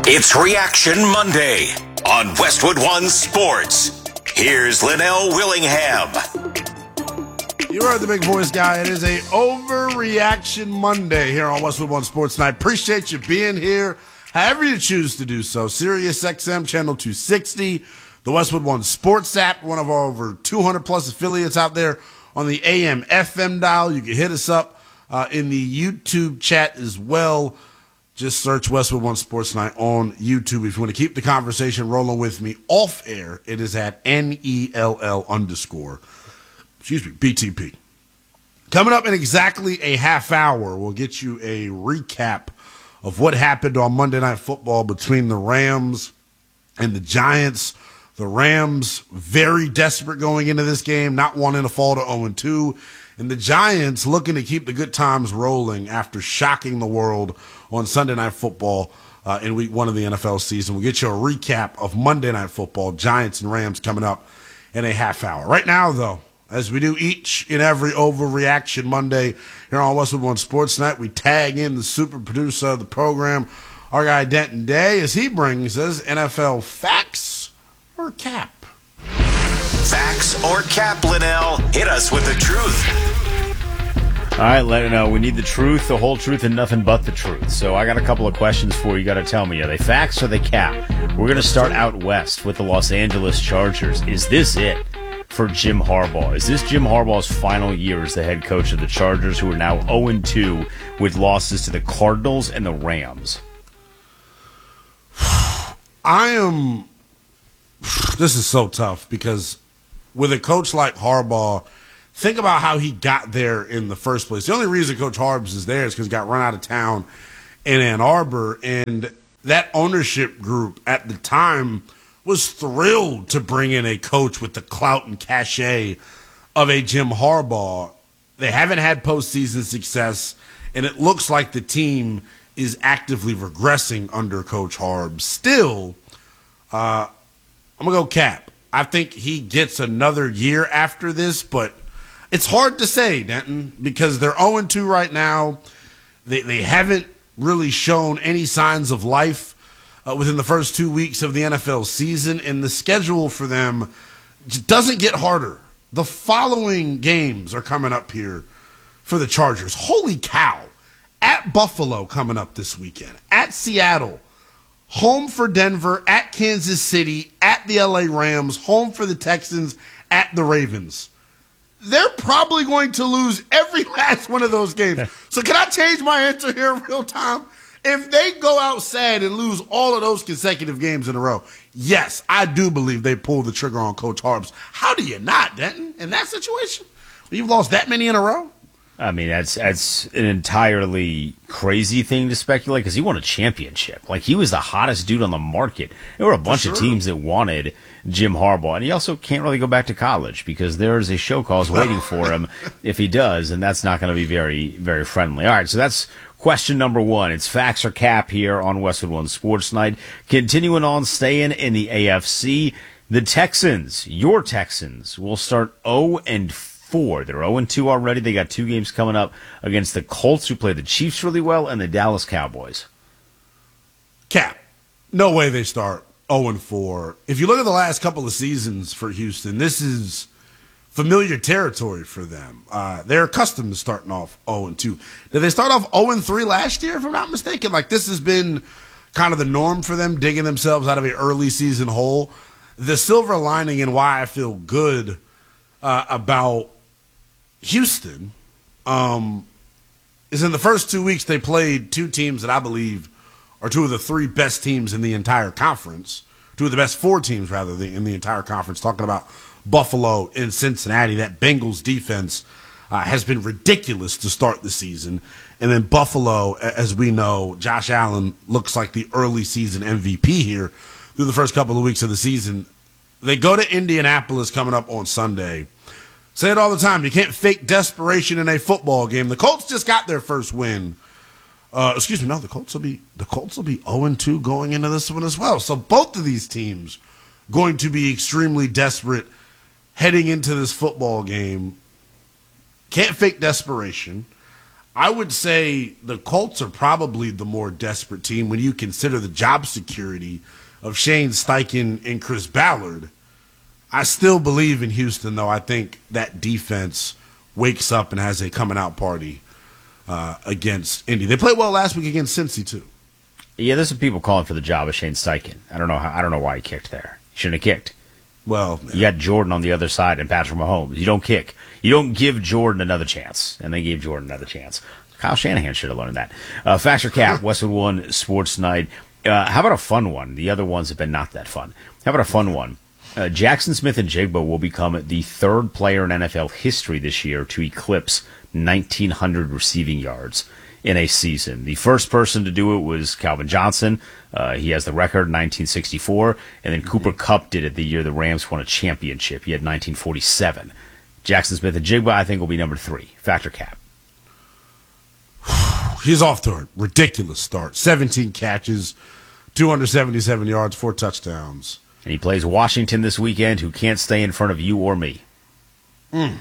It's Reaction Monday on Westwood One Sports. Here's Linnell Willingham. You heard the big voice guy. It is a Overreaction Monday here on Westwood One Sports, and I appreciate you being here, however you choose to do so. Sirius XM Channel 260, the Westwood One Sports app, one of our over 200-plus affiliates out there on the AM FM dial. You can hit us up in the YouTube chat as well. Just search Westwood One Sports Night on YouTube. If you want to keep the conversation rolling with me off air, it is at NELL_BTP. Coming up in exactly a half hour, we'll get you a recap of what happened on Monday Night Football between the Rams and the Giants. The Rams very desperate going into this game, not wanting to fall to 0-2. And the Giants looking to keep the good times rolling after shocking the world on Sunday Night Football in week 1 of the NFL season. We'll get you a recap of Monday Night Football, Giants and Rams, coming up in a half hour. Right now, though, as we do each and every Overreaction Monday here on Westwood One Sports Night, we tag in the super producer of the program, our guy Denton Day, as he brings us NFL facts or cap. Facts or cap, Linnell? Hit us with the truth. All right, let it know. We need the truth, the whole truth, and nothing but the truth. So I got a couple of questions for you. You got to tell me, are they facts or they cap? We're going to start out west with the Los Angeles Chargers. Is this it for Jim Harbaugh? Is this Jim Harbaugh's final year as the head coach of the Chargers, who are now 0-2 with losses to the Cardinals and the Rams? This is so tough because with a coach like Harbaugh, think about how he got there in the first place. The only reason Coach Harbs is there is because he got run out of town in Ann Arbor, and that ownership group at the time was thrilled to bring in a coach with the clout and cachet of a Jim Harbaugh. They haven't had postseason success, and it looks like the team is actively regressing under Coach Harbs. Still, I'm going to go cap. I think he gets another year after this, but it's hard to say, Denton, because they're 0-2 right now. They haven't really shown any signs of life within the first 2 weeks of the NFL season, and the schedule for them doesn't get harder. The following games are coming up here for the Chargers. Holy cow. At Buffalo coming up this weekend. At Seattle. Home for Denver. At Kansas City. At the LA Rams. Home for the Texans. At the Ravens. They're probably going to lose every last one of those games. So can I change my answer here in real time? If they go out sad and lose all of those consecutive games in a row, yes, I do believe they pull the trigger on Coach Harbs. How do you not, Denton, in that situation? You've lost that many in a row? I mean, that's an entirely crazy thing to speculate because he won a championship. Like, he was the hottest dude on the market. There were a bunch of teams that wanted Jim Harbaugh, and he also can't really go back to college because there's a show cause waiting for him if he does, and that's not going to be very, very friendly. All right, so that's question number one. It's facts or cap here on Westwood One Sports Night. Continuing on, staying in the AFC, the Texans, your Texans, will start 0-4. They're 0-2 already. They got 2 games coming up against the Colts, who play the Chiefs really well, and the Dallas Cowboys. Cap. No way they start 0-4. If you look at the last couple of seasons for Houston, this is familiar territory for them. They're accustomed to starting off 0-2. Did they start off 0-3 last year, if I'm not mistaken? Like, this has been kind of the norm for them, digging themselves out of an early season hole. The silver lining and why I feel good about Houston is in the first 2 weeks they played 2 teams that I believe are 2 of the 3 best teams in the entire conference, 2 of the best 4 teams rather in the entire conference, talking about Buffalo and Cincinnati. That Bengals defense has been ridiculous to start the season. And then Buffalo, as we know, Josh Allen looks like the early season MVP here through the first couple of weeks of the season. They go to Indianapolis coming up on Sunday. Say it all the time. You can't fake desperation in a football game. The Colts just got their first win. The Colts will be 0-2 going into this one as well. So both of these teams going to be extremely desperate heading into this football game. Can't fake desperation. I would say the Colts are probably the more desperate team when you consider the job security of Shane Steichen and Chris Ballard. I still believe in Houston, though. I think that defense wakes up and has a coming out party against Indy. They played well last week against Cincy, too. Yeah, there's some people calling for the job of Shane Steichen. I don't know why he kicked there. He shouldn't have kicked. Well, you got Jordan on the other side and Patrick Mahomes. You don't kick. You don't give Jordan another chance. And they gave Jordan another chance. Kyle Shanahan should have learned that. Factor Cap, Westwood One Sports Night. How about a fun one? The other ones have been not that fun. How about a fun one? Jackson Smith-Njigba will become the third player in NFL history this year to eclipse 1,900 receiving yards in a season. The first person to do it was Calvin Johnson. He has the record in 1964. And then Cooper Kupp did it the year the Rams won a championship. He had 1947. Jackson Smith-Njigba, I think, will be number 3. Factor Cap. He's off to a ridiculous start. 17 catches, 277 yards, 4 touchdowns. And he plays Washington this weekend, who can't stay in front of you or me. Man,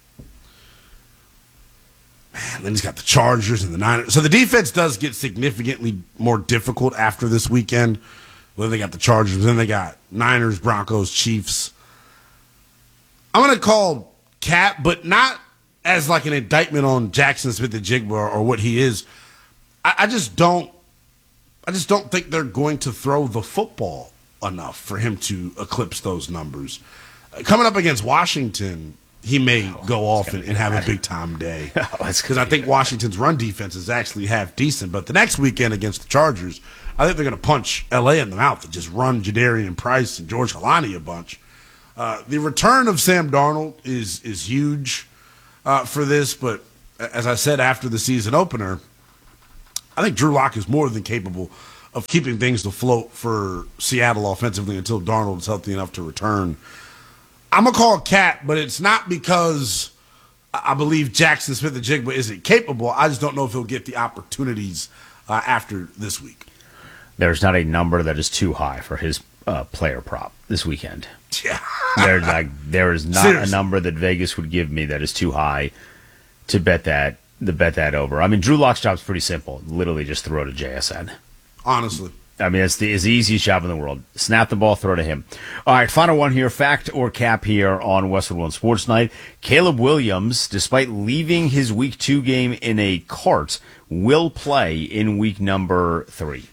then he's got the Chargers and the Niners. So the defense does get significantly more difficult after this weekend. Well, they got the Chargers, then they got Niners, Broncos, Chiefs. I'm going to call Cap, but not as like an indictment on Jackson Smith-Njigba or what he is. I just don't think they're going to throw the football enough for him to eclipse those numbers. Coming up against Washington, he may go off and have a big-time day. Because I think Washington's run defense is actually half decent. But the next weekend against the Chargers, I think they're going to punch L.A. in the mouth and just run Jadarian Price and George Kalani a bunch. The return of Sam Darnold is huge for this. But as I said after the season opener, I think Drew Lock is more than capable of keeping things afloat for Seattle offensively until Darnold is healthy enough to return. I'm going to call Cap, but it's not because I believe Jackson Smith-Njigba isn't capable. I just don't know if he'll get the opportunities after this week. There's not a number that is too high for his player prop this weekend. Yeah. There is not Seriously. A number that Vegas would give me that is too high to bet that over. I mean, Drew Lock's job's pretty simple. Literally just throw to JSN. Honestly. I mean, it's the easiest job in the world. Snap the ball, throw to him. All right, final one here. Fact or cap here on Westwood One Sports Night. Caleb Williams, despite leaving his Week 2 game in a cart, will play in week number 3.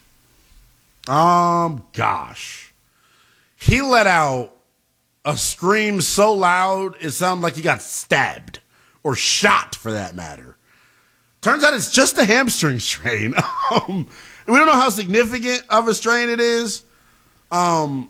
Gosh. He let out a scream so loud it sounded like he got stabbed or shot, for that matter. Turns out it's just a hamstring strain. We don't know how significant of a strain it is. I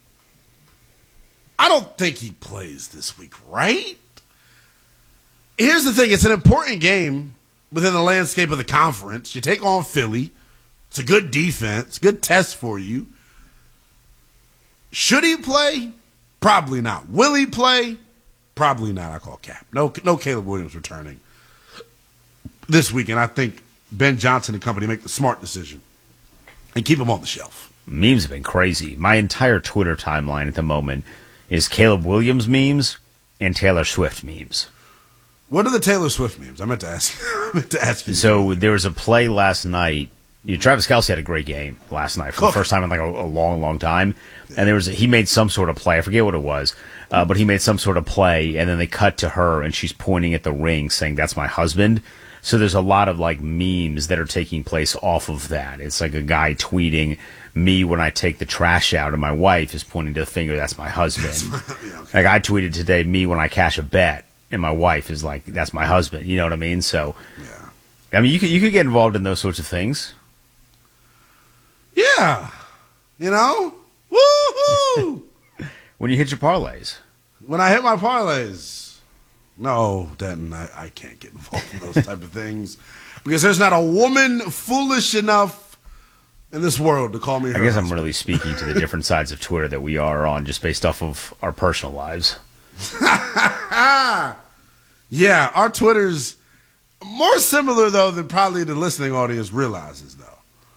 don't think he plays this week, right? Here's the thing. It's an important game within the landscape of the conference. You take on Philly. It's a good defense, good test for you. Should he play? Probably not. Will he play? Probably not. I call cap. No Caleb Williams returning this weekend. I think Ben Johnson and company make the smart decision and keep him on the shelf. Memes have been crazy. My entire Twitter timeline at the moment is Caleb Williams memes and Taylor Swift memes. What are the Taylor Swift memes? I meant to ask you. So there was a play last night. Travis Kelce had a great game last night for the first time in like a long, long time. And he made some sort of play. I forget what it was, but he made some sort of play. And then they cut to her, and she's pointing at the ring, saying, "That's my husband." So there's a lot of like memes that are taking place off of that. It's like a guy tweeting me when I take the trash out, and my wife is pointing to the finger. That's my husband. Yeah, okay. Like I tweeted today, me when I cash a bet, and my wife is like, "That's my husband." You know what I mean? So, yeah. I mean, you could get involved in those sorts of things. Yeah, woohoo! When you hit your parlays. When I hit my parlays. No, Denton, I can't get involved in those type of things because there's not a woman foolish enough in this world to call me her I guess husband. I'm really speaking to the different sides of Twitter that we are on just based off of our personal lives. Yeah, our Twitter's more similar, though, than probably the listening audience realizes, though.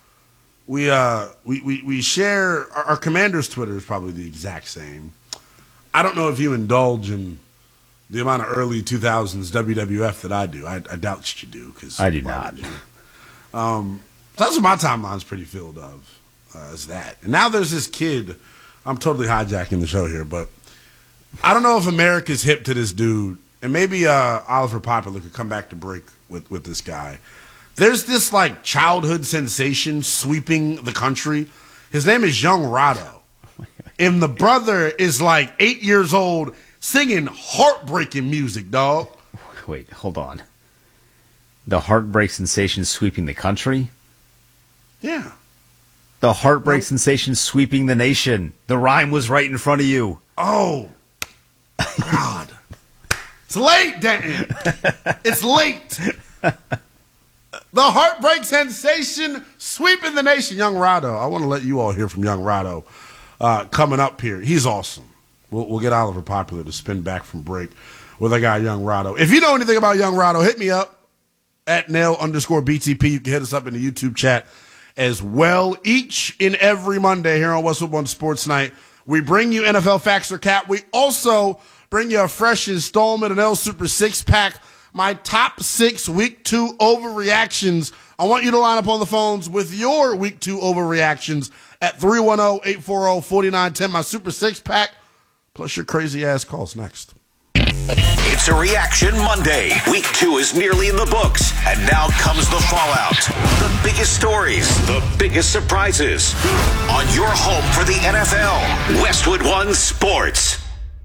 We share, our commander's Twitter is probably the exact same. I don't know if you indulge in the amount of early 2000s WWF that I do. I doubt you do. Cause I do not. That's what my timeline's pretty filled of, is that. And now there's this kid. I'm totally hijacking the show here, but I don't know if America's hip to this dude. And maybe Oliver Popular could come back to break with this guy. There's this, like, childhood sensation sweeping the country. His name is Young Rado. And the brother is, like, 8 years old singing heartbreaking music, dog. Wait, hold on. The heartbreak sensation sweeping the country? Yeah. The heartbreak sensation sweeping the nation. The rhyme was right in front of you. Oh, God. It's late, Denton. It's late. The heartbreak sensation sweeping the nation. Young Rado. I want to let you all hear from Young Rado coming up here. He's awesome. We'll get Oliver Popular to spin back from break with our guy Young Rado. If you know anything about Young Rado, hit me up at @Nail_BTP. You can hit us up in the YouTube chat as well. Each and every Monday here on Westwood One Sports Night, we bring you NFL Facts or Cap. We also bring you a fresh installment of L Super 6-Pack, my top 6 Week 2 overreactions. I want you to line up on the phones with your Week 2 overreactions at 310-840-4910. My Super 6-Pack, plus your crazy-ass calls next. It's a Reaction Monday. Week 2 is nearly in the books, and now comes the fallout. The biggest stories, the biggest surprises. On your home for the NFL, Westwood One Sports.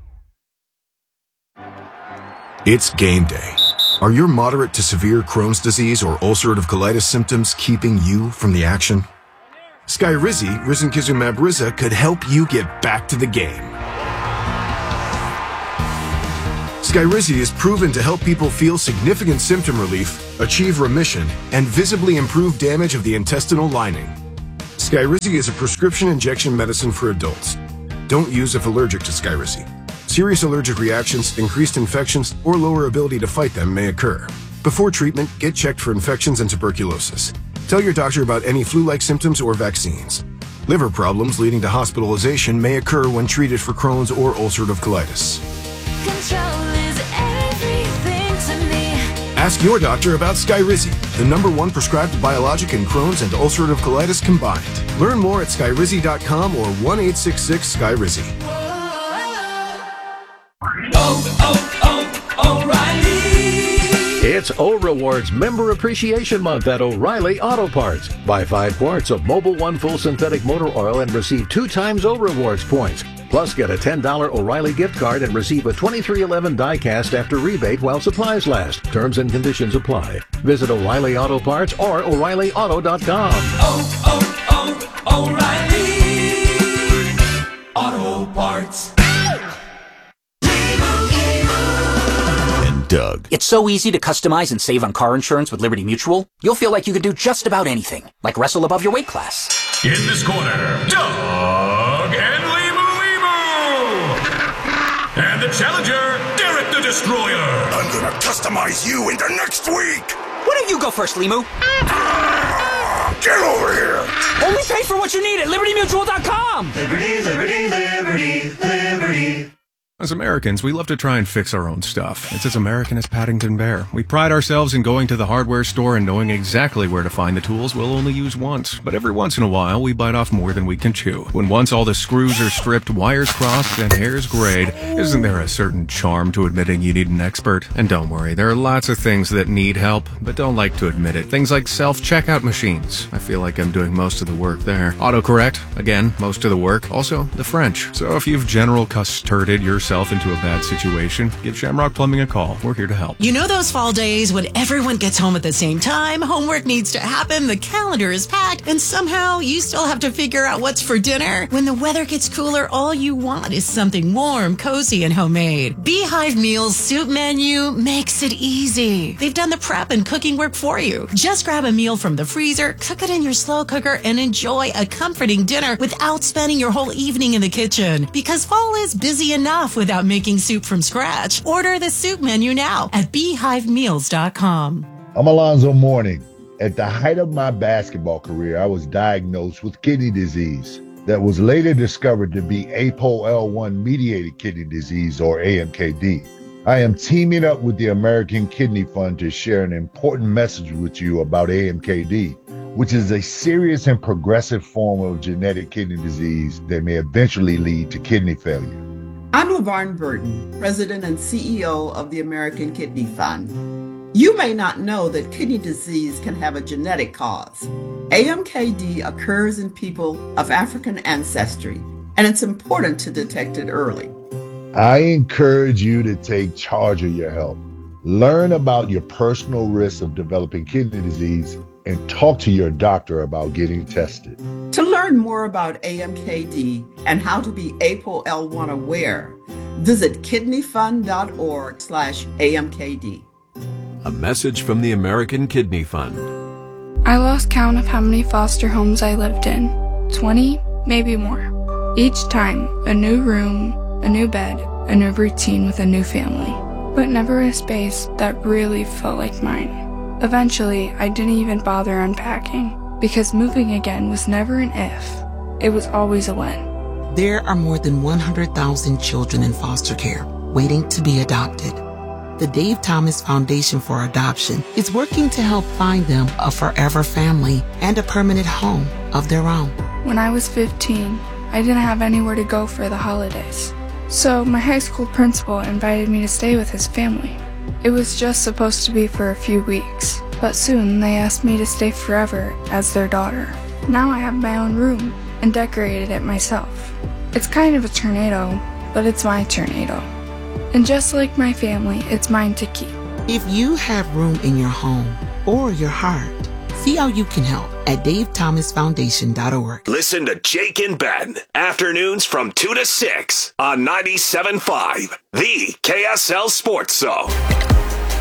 It's game day. Are your moderate to severe Crohn's disease or ulcerative colitis symptoms keeping you from the action? Skyrizi, risankizumab Riza, could help you get back to the game. Skyrizi is proven to help people feel significant symptom relief, achieve remission, and visibly improve damage of the intestinal lining. Skyrizi is a prescription injection medicine for adults. Don't use if allergic to Skyrizi. Serious allergic reactions, increased infections, or lower ability to fight them may occur. Before treatment, get checked for infections and tuberculosis. Tell your doctor about any flu-like symptoms or vaccines. Liver problems leading to hospitalization may occur when treated for Crohn's or ulcerative colitis. Control is everything to me. Ask your doctor about Skyrizi, the #1 prescribed biologic in Crohn's and ulcerative colitis combined. Learn more at skyrizi.com or 1-866-SKYRIZI. O'Reilly. It's O-Rewards Member Appreciation Month at O'Reilly Auto Parts. Buy 5 quarts of Mobil 1 Full Synthetic Motor Oil and receive 2 times O-Rewards points. Plus, get a $10 O'Reilly gift card and receive a 2311 die-cast after rebate while supplies last. Terms and conditions apply. Visit O'Reilly Auto Parts or O'ReillyAuto.com. O'Reilly Auto Parts. Doug. It's so easy to customize and save on car insurance with Liberty Mutual. You'll feel like you could do just about anything, like wrestle above your weight class. In this corner, Doug and Limu. And the challenger, Derek the Destroyer. I'm gonna customize you into next week. Why don't you go first, Limu? Get over here. Only pay for what you need at LibertyMutual.com. Liberty, liberty, liberty, liberty. As Americans, we love to try and fix our own stuff. It's as American as Paddington Bear. We pride ourselves in going to the hardware store and knowing exactly where to find the tools we'll only use once. But every once in a while, we bite off more than we can chew. When once all the screws are stripped, wires crossed, and hairs grayed, isn't there a certain charm to admitting you need an expert? And don't worry, there are lots of things that need help, but don't like to admit it. Things like self-checkout machines. I feel like I'm doing most of the work there. Autocorrect, again, most of the work. Also, the French. So if you've general custarded yourself into a bad situation, give Shamrock Plumbing a call. We're here to help. You know those fall days when everyone gets home at the same time, homework needs to happen, the calendar is packed, and somehow you still have to figure out what's for dinner? When the weather gets cooler, all you want is something warm, cozy, and homemade. Beehive Meals Soup Menu makes it easy. They've done the prep and cooking work for you. Just grab a meal from the freezer, cook it in your slow cooker, and enjoy a comforting dinner without spending your whole evening in the kitchen. Because fall is busy enough without making soup from scratch. Order the soup menu now at beehivemeals.com. I'm Alonzo Mourning. At the height of my basketball career, I was diagnosed with kidney disease that was later discovered to be APOL1 mediated kidney disease, or AMKD. I am teaming up with the American Kidney Fund to share an important message with you about AMKD, which is a serious and progressive form of genetic kidney disease that may eventually lead to kidney failure. I'm LaVarn Burton, President and CEO of the American Kidney Fund. You may not know that kidney disease can have a genetic cause. AMKD occurs in people of African ancestry, and it's important to detect it early. I encourage you to take charge of your health. Learn about your personal risks of developing kidney disease and talk to your doctor about getting tested. To learn more about AMKD and how to be APOL1 aware, visit kidneyfund.org/AMKD. A message from the American Kidney Fund. I lost count of how many foster homes I lived in. 20, maybe more. Each time, a new room, a new bed, a new routine with a new family. But never a space that really felt like mine. Eventually, I didn't even bother unpacking, because moving again was never an if. It was always a when. There are more than 100,000 children in foster care waiting to be adopted. The Dave Thomas Foundation for Adoption is working to help find them a forever family and a permanent home of their own. When I was 15, I didn't have anywhere to go for the holidays. So my high school principal invited me to stay with his family. It was just supposed to be for a few weeks, but soon they asked me to stay forever as their daughter. Now I have my own room and decorated it myself. It's kind of a tornado, but it's my tornado. And just like my family, it's mine to keep. If you have room in your home or your heart, see how you can help at davethomasfoundation.org. Listen to Jake and Ben, afternoons from 2 to 6 on 97.5, the KSL Sports Zone.